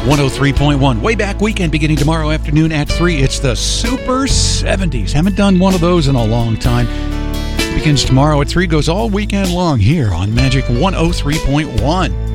103.1. Way Back Weekend beginning tomorrow afternoon at 3. It's the Super 70s. Haven't done one of those in a long time. Begins tomorrow at 3, goes all weekend long here on Magic 103.1.